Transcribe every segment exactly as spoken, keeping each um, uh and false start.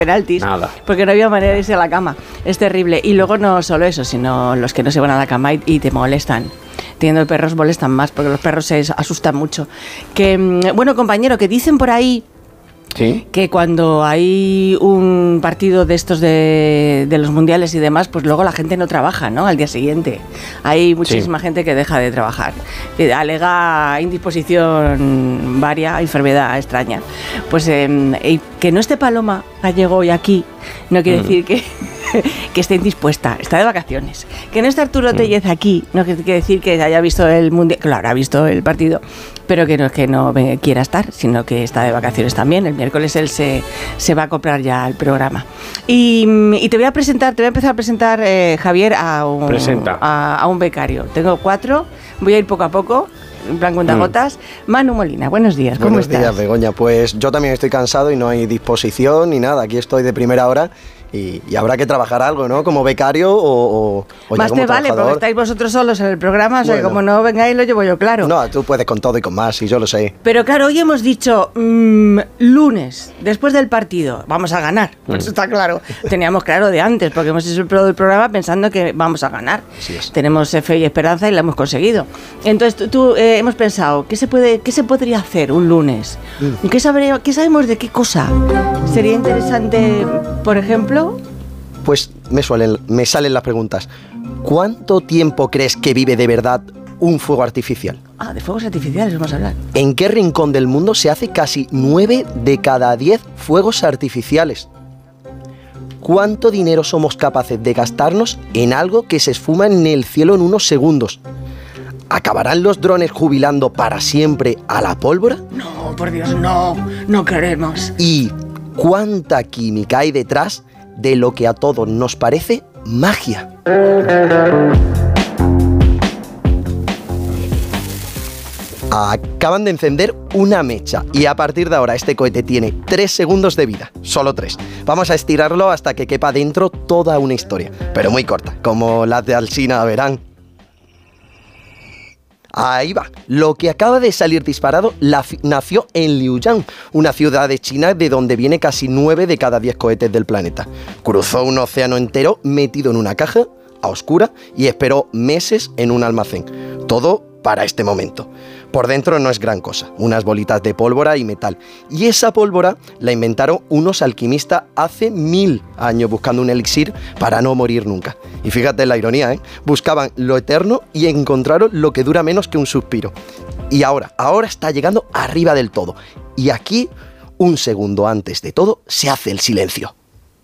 penaltis, Nada. porque no había manera de irse a la cama. Es terrible. Y luego no solo eso, sino los que no se van a la cama y, y te molestan. Teniendo perros molestan más, porque los perros se asustan mucho. Que, bueno, compañero, que dicen por ahí ¿Sí? que cuando hay un partido de estos de, de los mundiales y demás, pues luego la gente no trabaja, ¿no? Al día siguiente. Hay muchísima sí. gente que deja de trabajar, que alega indisposición varia, enfermedad extraña. Pues eh, que no esté Paloma Gallego hoy aquí no quiere mm. decir que, que esté indispuesta, está de vacaciones. Que no esté Arturo mm. Tellez aquí no quiere decir que haya visto el mundial, claro, ha visto el partido, pero que no es que no quiera estar, sino que está de vacaciones también. El miércoles él se, se va a comprar ya el programa. Y, y te voy a presentar, te voy a empezar a presentar, eh, Javier, a un, a, a un becario. Tengo cuatro, voy a ir poco a poco, en plan cuentagotas. Mm. Manu Molina, buenos días, ¿cómo buenos estás? Buenos días, Begoña. Pues yo también estoy cansado y no hay disposición ni nada. Aquí estoy de primera hora. Y, y habrá que trabajar algo, ¿no? Como becario o, o, o más ya como te vale, trabajador. porque estáis vosotros solos en el programa, o sea, bueno, como no vengáis lo llevo yo, claro. No, tú puedes con todo y con más, y yo lo sé. Pero claro, hoy hemos dicho mmm, lunes, después del partido, vamos a ganar, mm. eso está claro. Teníamos claro de antes, porque hemos hecho el programa pensando que vamos a ganar. Sí es. Tenemos fe y esperanza y la hemos conseguido. Entonces, tú, tú eh, hemos pensado, ¿qué se puede, qué se podría hacer un lunes? Mm. ¿Qué, sabré, ¿Qué sabemos de qué cosa? ¿Sería interesante, por ejemplo? Pues me, suelen, me salen las preguntas. ¿Cuánto tiempo crees que vive de verdad un fuego artificial? Ah, de fuegos artificiales vamos a hablar. ¿En qué rincón del mundo se hace casi nueve de cada diez fuegos artificiales? ¿Cuánto dinero somos capaces de gastarnos en algo que se esfuma en el cielo en unos segundos? ¿Acabarán los drones jubilando para siempre a la pólvora? No, por Dios, no, no queremos. ¿Y cuánta química hay detrás de lo que a todos nos parece magia? Acaban de encender una mecha y a partir de ahora este cohete tiene tres segundos de vida, solo tres. Vamos a estirarlo hasta que quepa dentro toda una historia, pero muy corta, como las de Alsina, verán. Ahí va. Lo que acaba de salir disparado la nació en Liuyang, una ciudad de China de donde viene casi nueve de cada diez cohetes del planeta. Cruzó un océano entero metido en una caja, a oscura, y esperó meses en un almacén. Todo para este momento. Por dentro no es gran cosa, unas bolitas de pólvora y metal. Y esa pólvora la inventaron unos alquimistas hace mil años buscando un elixir para no morir nunca. Y fíjate la ironía, ¿eh? Buscaban lo eterno y encontraron lo que dura menos que un suspiro. Y ahora, ahora está llegando arriba del todo. Y aquí, un segundo antes de todo, se hace el silencio.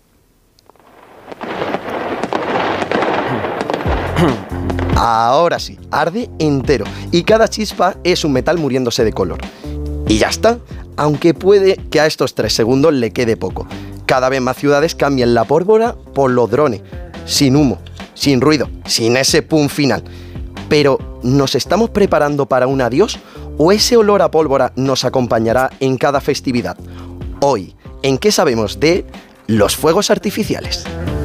Ahora sí, arde entero y cada chispa es un metal muriéndose de color. Y ya está, aunque puede que a estos tres segundos le quede poco. Cada vez más ciudades cambian la pólvora por los drones, sin humo, sin ruido, sin ese pum final. Pero, ¿nos estamos preparando para un adiós o ese olor a pólvora nos acompañará en cada festividad? Hoy, ¿en qué sabemos de los fuegos artificiales?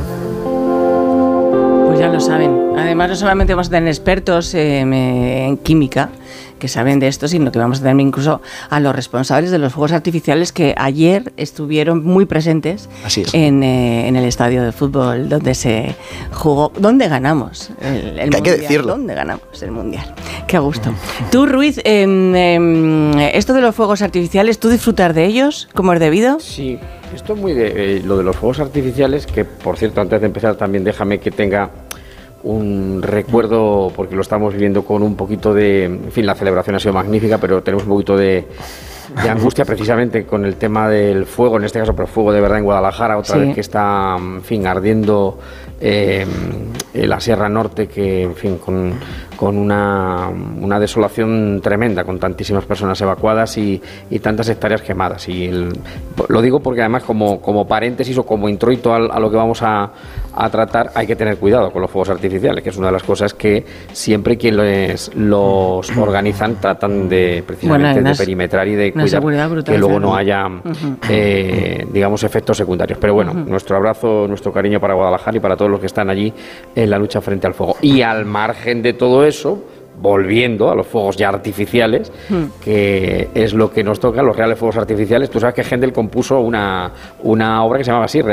Pues ya lo saben. Además, no solamente vamos a tener expertos eh, en química que saben de esto, sino que vamos a tener incluso a los responsables de los fuegos artificiales que ayer estuvieron muy presentes en, eh, en el estadio de fútbol donde se jugó, donde ganamos el, el que mundial. Hay que decirlo. ¿Dónde ganamos el mundial? Qué gusto. Tú, Ruiz, eh, eh, esto de los fuegos artificiales, ¿tú disfrutas de ellos como es debido? Sí. Esto es muy de... Eh, lo de los fuegos artificiales, que por cierto, antes de empezar también déjame que tenga un recuerdo, porque lo estamos viviendo con un poquito de... En fin, la celebración ha sido magnífica, pero tenemos un poquito de, de angustia precisamente con el tema del fuego, en este caso, pero fuego de verdad en Guadalajara, otra sí. vez que está, en fin, ardiendo eh, la Sierra Norte, que, en fin, con, con una, una desolación tremenda, con tantísimas personas evacuadas y, y tantas hectáreas quemadas. Y el, lo digo porque además, como, como paréntesis o como introito a, a lo que vamos a, a tratar, hay que tener cuidado con los fuegos artificiales, que es una de las cosas que siempre quienes los organizan tratan de precisamente bueno, de perimetrar y de cuidar brutal, que luego no haya uh-huh. eh, digamos efectos secundarios. Pero bueno, uh-huh. nuestro abrazo, nuestro cariño para Guadalajara y para todos los que están allí en la lucha frente al fuego. Y al margen de todo eso, volviendo a los fuegos ya artificiales, mm. que es lo que nos toca, los reales fuegos artificiales. Tú sabes que Händel compuso una, una obra que se llamaba así,